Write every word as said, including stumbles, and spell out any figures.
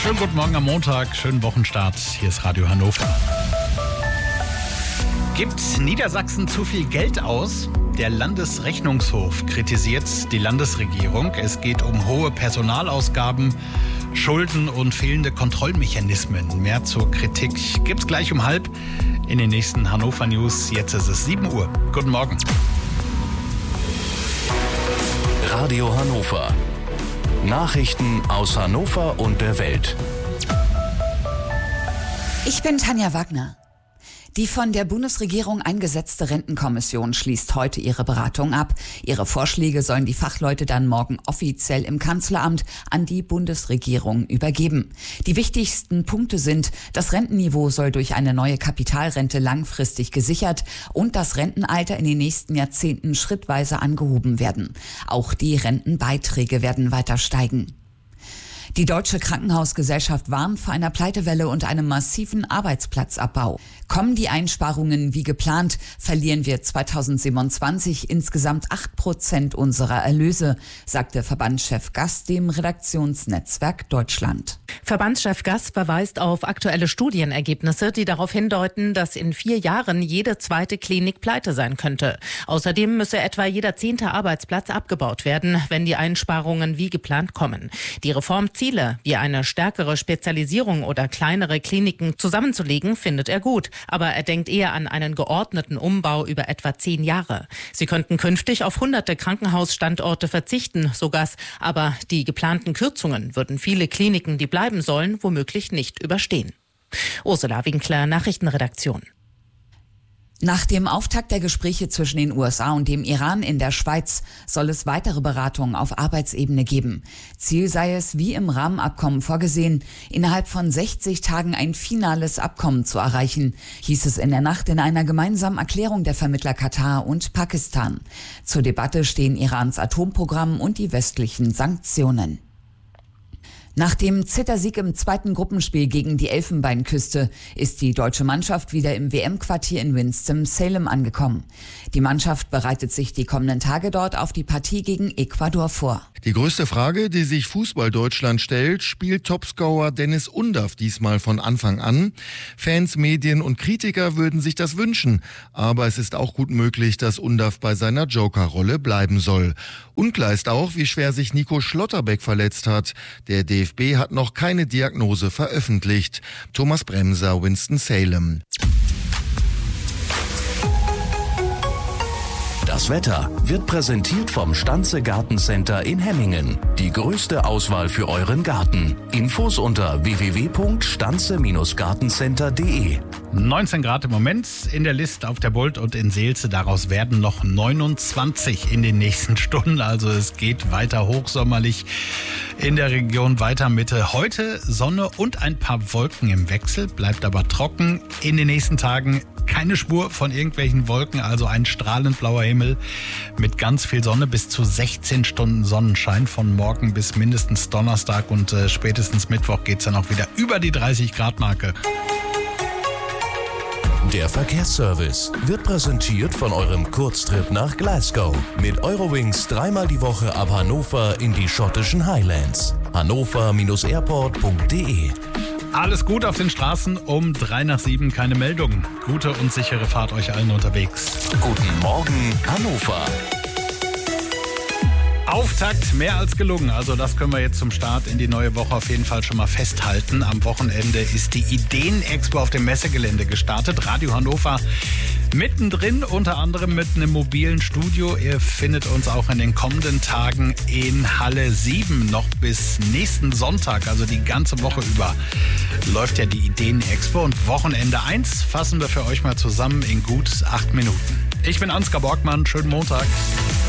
Schönen guten Morgen am Montag, schönen Wochenstart. Hier ist Radio Hannover. Gibt Niedersachsen zu viel Geld aus? Der Landesrechnungshof kritisiert die Landesregierung. Es geht um hohe Personalausgaben, Schulden und fehlende Kontrollmechanismen. Mehr zur Kritik gibt's gleich um halb in den nächsten Hannover News. Jetzt ist es sieben Uhr. Guten Morgen. Radio Hannover. Nachrichten aus Hannover und der Welt. Ich bin Tanja Wagner. Die von der Bundesregierung eingesetzte Rentenkommission schließt heute ihre Beratung ab. Ihre Vorschläge sollen die Fachleute dann morgen offiziell im Kanzleramt an die Bundesregierung übergeben. Die wichtigsten Punkte sind, das Rentenniveau soll durch eine neue Kapitalrente langfristig gesichert und das Rentenalter in den nächsten Jahrzehnten schrittweise angehoben werden. Auch die Rentenbeiträge werden weiter steigen. Die Deutsche Krankenhausgesellschaft warnt vor einer Pleitewelle und einem massiven Arbeitsplatzabbau. Kommen die Einsparungen wie geplant, verlieren wir zweitausendsiebenundzwanzig insgesamt acht Prozent unserer Erlöse, sagte Verbandschef Gass dem Redaktionsnetzwerk Deutschland. Verbandschef Gass verweist auf aktuelle Studienergebnisse, die darauf hindeuten, dass in vier Jahren jede zweite Klinik pleite sein könnte. Außerdem müsse etwa jeder zehnte Arbeitsplatz abgebaut werden, wenn die Einsparungen wie geplant kommen. Die Reformziele, wie eine stärkere Spezialisierung oder kleinere Kliniken zusammenzulegen, findet er gut. Aber er denkt eher an einen geordneten Umbau über etwa zehn Jahre. Sie könnten künftig auf hunderte Krankenhausstandorte verzichten, so Gass. Aber die geplanten Kürzungen würden viele Kliniken, die bleiben sollen, womöglich nicht überstehen. Ursula Winkler, Nachrichtenredaktion. Nach dem Auftakt der Gespräche zwischen den U S A und dem Iran in der Schweiz soll es weitere Beratungen auf Arbeitsebene geben. Ziel sei es, wie im Rahmenabkommen vorgesehen, innerhalb von sechzig Tagen ein finales Abkommen zu erreichen, hieß es in der Nacht in einer gemeinsamen Erklärung der Vermittler Katar und Pakistan. Zur Debatte stehen Irans Atomprogramm und die westlichen Sanktionen. Nach dem Zittersieg im zweiten Gruppenspiel gegen die Elfenbeinküste ist die deutsche Mannschaft wieder im W M-Quartier in Winston-Salem angekommen. Die Mannschaft bereitet sich die kommenden Tage dort auf die Partie gegen Ecuador vor. Die größte Frage, die sich Fußball-Deutschland stellt, spielt Topscorer Dennis Undaff diesmal von Anfang an? Fans, Medien und Kritiker würden sich das wünschen, aber es ist auch gut möglich, dass Undaff bei seiner Joker-Rolle bleiben soll. Unklar ist auch, wie schwer sich Nico Schlotterbeck verletzt hat. Der D F B hat noch keine Diagnose veröffentlicht. Thomas Bremser, Winston-Salem. Das Wetter wird präsentiert vom Stanze Gartencenter in Hemmingen. Die größte Auswahl für euren Garten. Infos unter w w w punkt stanze gartencenter punkt de. neunzehn Grad im Moment in der List auf der Bult und in Seelze. Daraus werden noch neunundzwanzig in den nächsten Stunden. Also es geht weiter hochsommerlich in der Region, weiter Mitte. Heute Sonne und ein paar Wolken im Wechsel. Bleibt aber trocken in den nächsten Tagen. Keine Spur von irgendwelchen Wolken, also ein strahlend blauer Himmel mit ganz viel Sonne, bis zu sechzehn Stunden Sonnenschein von morgen bis mindestens Donnerstag und äh, spätestens Mittwoch geht es dann auch wieder über die dreißig Grad Marke. Der Verkehrsservice wird präsentiert von eurem Kurztrip nach Glasgow. Mit Eurowings dreimal die Woche ab Hannover in die schottischen Highlands. hannover Bindestrich airport punkt de. Alles gut auf den Straßen, um drei nach sieben keine Meldungen. Gute und sichere Fahrt euch allen unterwegs. Guten Morgen, Hannover. Auftakt mehr als gelungen. Also das können wir jetzt zum Start in die neue Woche auf jeden Fall schon mal festhalten. Am Wochenende ist die Ideen-Expo auf dem Messegelände gestartet. Radio Hannover mittendrin, unter anderem mit einem mobilen Studio. Ihr findet uns auch in den kommenden Tagen in Halle sieben. Noch bis nächsten Sonntag, also die ganze Woche über, läuft ja die Ideen-Expo. Und Wochenende eins fassen wir für euch mal zusammen in gut acht Minuten. Ich bin Ansgar Borgmann. Schönen Montag.